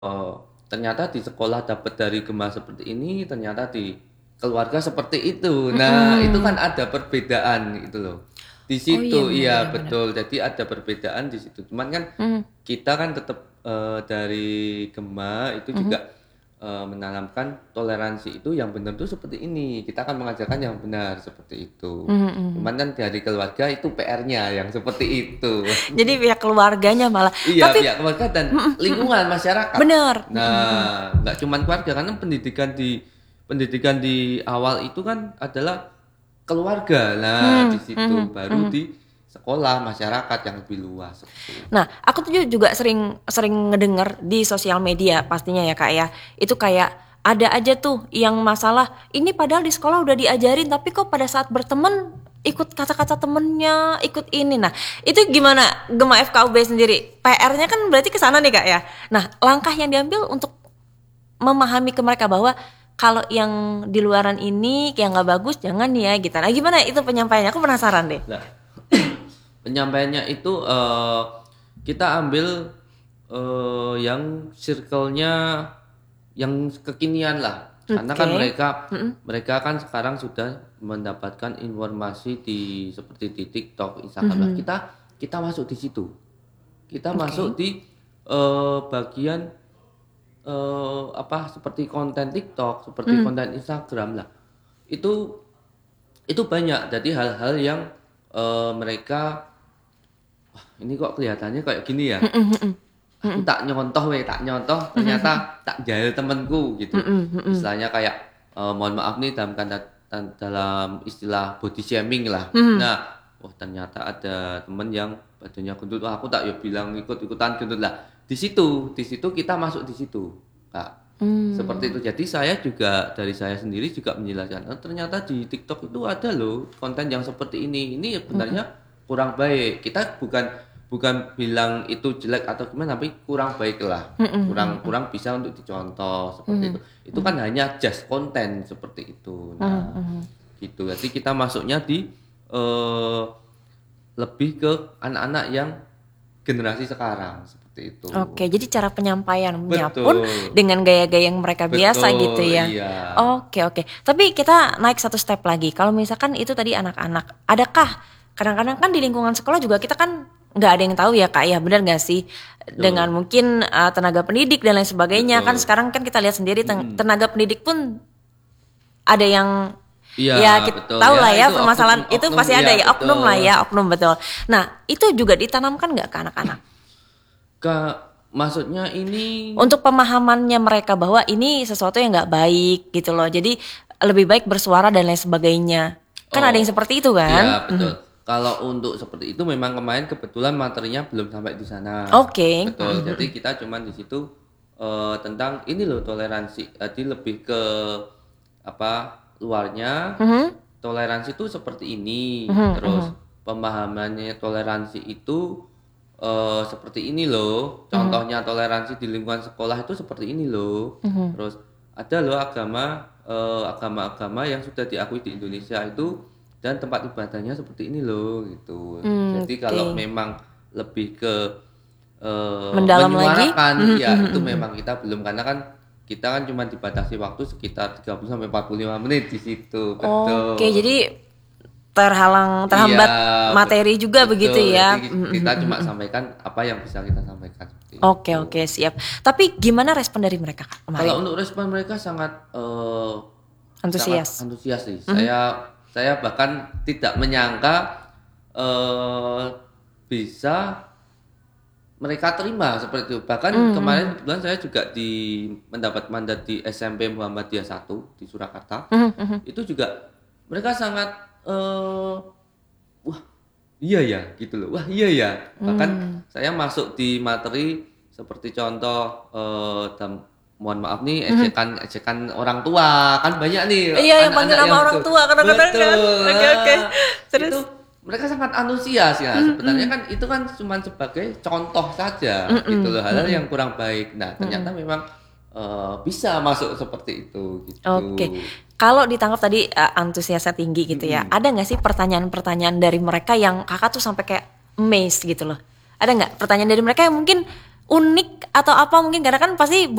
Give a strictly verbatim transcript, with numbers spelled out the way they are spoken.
Oh, ternyata di sekolah dapat dari Gema seperti ini, ternyata di keluarga seperti itu. Nah, itu kan Mhm. ada perbedaan gitu loh. Di Oh iya, situ bener iya bener bener. betul, jadi ada perbedaan di situ. Cuman kan Mhm. kita kan tetap, eee, dari Gema itu Mhm. juga, eee, menanamkan toleransi itu yang benar tuh seperti ini, kita akan mengajarkan yang benar seperti itu. Mhm mhm. Cuman kan dari keluarga itu P R-nya yang seperti itu. Jadi pihak keluarganya malah. Iya, Tapi pihak keluarga dan mhm mhm. lingkungan masyarakat. Bener, mhm mhm. Nah, nggak cuman keluarga karena pendidikan di pendidikan di awal itu kan adalah keluarga. Nah, di Mmm, situ mhm baru mhm. di sekolah masyarakat yang lebih luas seperti itu. Nah, aku tuh ju juga sering sering ngedenger di sosial media pastinya ya, Kak, ya. Itu kayak ada aja tuh yang masalah, ini padahal di sekolah udah diajarin tapi kok pada saat berteman ikut kata-kata temennya, ikut ini. Nah, itu gimana Gema F K U B sendiri? P R-nya kan berarti ke sana nih, Kak, ya. Nah, langkah yang diambil untuk memahami ke mereka bahwa kalau yang di luaran ini yang nggak bagus jangan ya gitu. Nah, gimana itu penyampaiannya? Aku penasaran deh. Nah, penyampaiannya itu, eee, kita ambil, eee, yang circle-nya yang kekinian lah. Karena kan Oke. mereka Mhm. mereka kan sekarang sudah mendapatkan informasi di seperti di TikTok, Instagram. Nah, Mhm. kita kita masuk di situ. Kita Oke. masuk di, eee, bagian, eee, apa, seperti konten TikTok, seperti Mhm. konten Instagram lah. Itu itu banyak. Jadi hal-hal yang, eee, mereka, "Wah, ini kok kelihatannya kayak gini ya? Mhm mhm. Aku Mhm. tak nyontoh weh, tak nyontoh Mhm mhm. ternyata tak jail temenku," gitu. Mhm mhm. Istilahnya kayak, eee, mohon maaf nih dalam tanda tan dalam istilah body shaming lah. Mhm. Nah, oh ternyata ada temen yang badannya gendut, wah aku tak ya bilang ikut-ikutan gendut lah. Di situ di situ kita masuk di situ, Kak. Seperti Mmm. itu. Jadi saya juga dari saya sendiri juga menjelaskan, "Oh ternyata di TikTok itu ada loh konten yang seperti ini. Ini Mhm. sebenarnya kurang baik." Kita bukan bukan bilang itu jelek atau gimana, tapi kurang baik lah. Mhm mhm Kurang mhm. kurang bisa untuk dicontoh seperti itu. Mhm. Itu Mhm. kan hanya just konten seperti itu. Mhm Nah, mhm. gitu. Jadi kita masuknya di, eee, lebih ke anak-anak yang generasi sekarang, seperti itu. Oke, jadi cara penyampaiannya pun Betul. dengan gaya-gaya yang mereka biasa gitu Betul, ya. iya. Oke oke. Tapi kita naik satu step lagi. Kalau misalkan itu tadi anak-anak, adakah kadang-kadang kan di lingkungan sekolah juga kita kan nggak ada yang tahu ya Kak ya, benar nggak sih? Dengan Betul, mungkin uh, tenaga pendidik dan lain sebagainya kan betul. sekarang kan kita lihat sendiri ten- Mhm. tenaga pendidik pun ada yang Iya, ya kita betul tahu ya, lah ya itu permasalahan itu oknum-oknum, pasti iya ada ya oknum lah betul. ya oknum betul. Nah itu juga ditanamkan nggak ke anak-anak? Kak, maksudnya ini Untuk pemahamannya mereka bahwa ini sesuatu yang nggak baik gitu loh. Jadi lebih baik bersuara dan lain sebagainya. Kan ada yang oh, seperti itu kan? iya Mhm. betul. Kalau untuk seperti itu memang kemarin kebetulan materinya belum sampai di sana. Oke. Mhm Betul, jadi mhm. kita cuman di situ, eee, tentang ini loh toleransi, jadi lebih ke apa, luarnya, Mhm. toleransi itu seperti ini, Mhm terus mhm. pemahamannya toleransi itu, eee, seperti ini loh, Mhm. contohnya toleransi di lingkungan sekolah itu seperti ini loh. Mhm. Terus ada loh agama, eee, agama-agama yang sudah diakui di Indonesia itu dan tempat ibadahnya seperti ini loh, gitu. Mmm, Jadi oke. kalau memang lebih ke, eee, Mendalam lagi? menyuarakan, Mhm ya mhm itu mhm. memang kita belum, karena kan kita kan cuma dibatasi waktu sekitar tiga puluh sampai empat puluh lima menit di situ, Oke, betul. jadi terhalang Iya, terhambat bet materi juga begitu betul. Jadi ya? Mhm kita mhm cuma mhm. sampaikan apa yang bisa kita sampaikan, seperti Oke itu. oke siap. Tapi gimana respon dari mereka Kak Kalau kemarin? untuk respon mereka sangat, eee, sangat Antusias? antusias sih. Mhm. Saya saya bahkan tidak menyangka, eee, bisa mereka terima seperti itu. Bahkan Mmm, kemarin mhm. kebetulan saya juga di mendapat mandat di S M P Muhammadiyah satu di Surakarta. Mhm mhm. Itu juga mereka sangat, eee, "Wah, iya ya?" Gitu loh. "Wah, iya ya?" Bahkan Mmm. saya masuk di materi seperti contoh, eee, dam mohon maaf nih, Mhm. ejekan-ejekan orang tua, kan banyak nih Iya yang panggil anak-anak yang nama orang betul tua kadang-kadang kan. betul, Oke oke. heeh, itu Terus? mereka sangat antusias ya. Mhm Sebenarnya mhm. kan itu kan cuman sebagai contoh saja gitu loh, Mhm hal-hal mhm. yang kurang baik. Nah, ternyata Mhm. memang, eee, bisa masuk seperti itu, gitu. Oke. Kalau ditangkap tadi, eee, antusiasnya tinggi gitu ya, Mhm. ada nggak sih pertanyaan-pertanyaan dari mereka yang Kakak tuh sampai kayak amazed gitu loh? Ada nggak pertanyaan dari mereka yang mungkin unik atau apa mungkin karena kan pasti